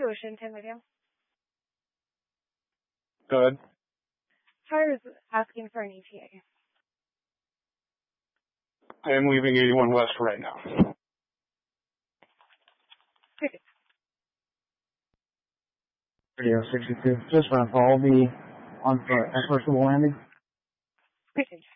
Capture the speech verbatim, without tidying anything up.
Ocean, ten radio. Good. Fire is asking for an E T A. I am leaving eighty-one West right now. Okay. Radio sixty-two. Just want to follow me on for a first landing. Okay.